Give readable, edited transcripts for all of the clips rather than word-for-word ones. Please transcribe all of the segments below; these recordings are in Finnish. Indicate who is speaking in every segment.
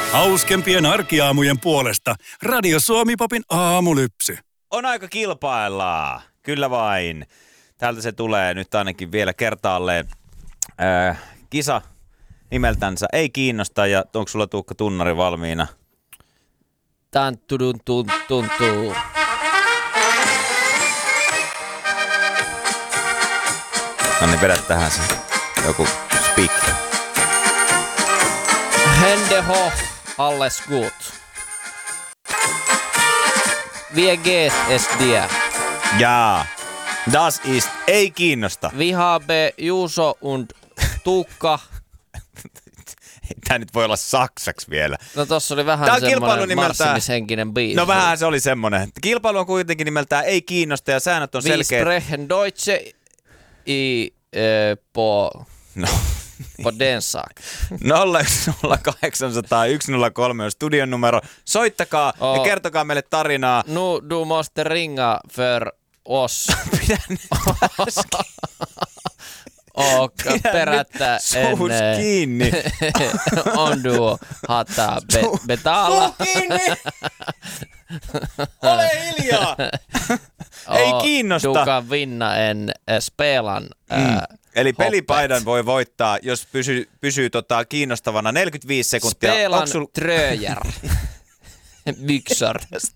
Speaker 1: Hauskempien arkiaamujen puolesta Radio Suomi-popin aamulypsy.
Speaker 2: On aika kilpailla. Kyllä vain. Täältä se tulee nyt ainakin vielä kertaalleen. Kisa nimeltänsä ei kiinnosta ja onko sulla Tuukka tunnari valmiina?
Speaker 3: Tuntuu.
Speaker 2: No niin, vedä tähän se joku speaker.
Speaker 3: Hände hoch, alles gut. Wie geht es dir?
Speaker 2: Jaa, das ist ei kiinnosta.
Speaker 3: Wir haben Juuso und Tuukka.
Speaker 2: Tää nyt voi olla saksaksi vielä.
Speaker 3: No tossa oli vähän semmoinen marssimishenkinen biisi.
Speaker 2: No vähän se oli semmoinen. Kilpailu on kuitenkin nimeltään ei kiinnosta ja säännöt on selkeät.
Speaker 3: Wir sprechen Deutsche på den sak.
Speaker 2: 0800 103 on studion numero. Soittakaa ja kertokaa meille tarinaa.
Speaker 3: Nu du måste ringa för oss.
Speaker 2: Pidä nyt
Speaker 3: Och berätta
Speaker 2: suus kiinni.
Speaker 3: Om du hatar betala.
Speaker 2: Suu kiinni! Ole hiljaa! Ei kiinnosta.
Speaker 3: Du kan vinna en spelan.
Speaker 2: Eli pelipaidan voi voittaa, jos pysyy kiinnostavana 45 sekuntia.
Speaker 3: Spelan tröjer. Byxor.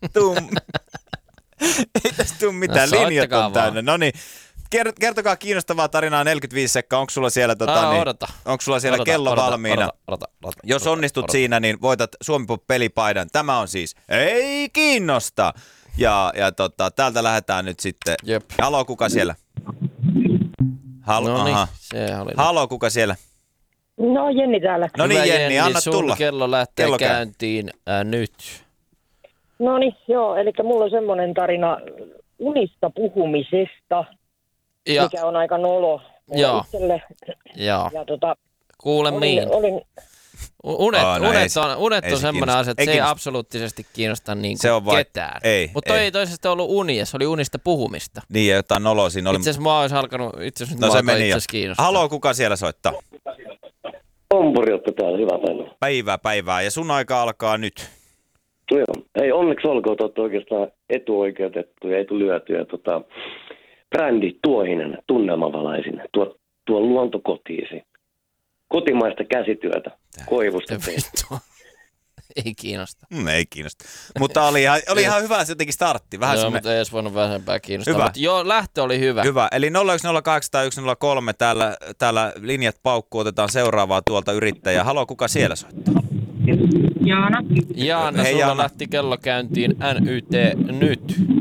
Speaker 2: Ei tästä tule mitään,
Speaker 3: No,
Speaker 2: linjat on täynnä.
Speaker 3: vaan.
Speaker 2: No niin, kertokaa kiinnostavaa tarinaa 45 sekkaa. Onko sulla siellä, onko sulla siellä kello valmiina?
Speaker 3: Odota,
Speaker 2: Jos onnistut siinä, niin voitat Suomi-pelipaidan. Tämä on siis ei kiinnosta. Ja täältä lähdetään nyt sitten.
Speaker 3: Jep.
Speaker 2: Halo, kuka siellä?
Speaker 3: No niin, se oli.
Speaker 2: Halo, kuka siellä?
Speaker 4: No Jenni täällä.
Speaker 2: No niin,
Speaker 3: Hyvä
Speaker 2: Jenni, anna
Speaker 3: sun
Speaker 2: tulla.
Speaker 3: kello lähtee
Speaker 2: Kello käy.
Speaker 3: käyntiin nyt.
Speaker 4: No niin, joo, eli mulla on semmoinen tarina unista puhumisesta, mikä on aika nolo
Speaker 3: Joo.
Speaker 4: itselle.
Speaker 3: Joo.
Speaker 4: Ja
Speaker 3: Kuule miin. Unet on semmoinen
Speaker 2: kiinnosta.
Speaker 3: asia, että
Speaker 2: Ei
Speaker 3: se ei
Speaker 2: kiinnosta.
Speaker 3: absoluuttisesti kiinnosta niin
Speaker 2: Se on
Speaker 3: kuin
Speaker 2: vai-
Speaker 3: ketään.
Speaker 2: ei,
Speaker 3: Mutta
Speaker 2: ei.
Speaker 3: ei toisesta ollut unia, se oli unista puhumista.
Speaker 2: Niin, ja jotain noloa siinä oli.
Speaker 3: Itse asiassa mua olisi alkanut, itse asiassa
Speaker 2: No
Speaker 3: nyt
Speaker 2: se
Speaker 3: mua alkoi
Speaker 2: meni
Speaker 3: itse
Speaker 2: jo.
Speaker 3: asiassa kiinnostaa.
Speaker 2: Halo, kuka siellä soittaa?
Speaker 5: Tompuri täällä, hyvää päivää.
Speaker 2: Päivää. Ja sun aika alkaa nyt.
Speaker 5: Joo. Ei onneksi olkoon, te olette oikeastaan etuoikeutettu ja etulyöty. Ja brändi Tuohinen, tunnelmavalaisin, tuo luontokotiisi. Kotimaista käsityötä, koivusta.
Speaker 3: Vittu. Ei kiinnosta.
Speaker 2: Ei kiinnosta. Mutta oli ihan hyvä se jotenkin startti. Vähän
Speaker 3: Joo,
Speaker 2: semmoinen.
Speaker 3: mutta ei edes voinut vähempää kiinnostaa.
Speaker 2: Hyvä.
Speaker 3: Mutta joo, lähtö oli hyvä.
Speaker 2: Hyvä. Eli 0108103 täällä linjat paukkuu. Otetaan seuraavaa tuolta yrittäjää. Halo, kuka siellä soittaa?
Speaker 4: Jaana.
Speaker 3: Jaana,
Speaker 2: Hei,
Speaker 3: sulla
Speaker 2: Jaana.
Speaker 3: lähti kello käyntiin NYT nyt.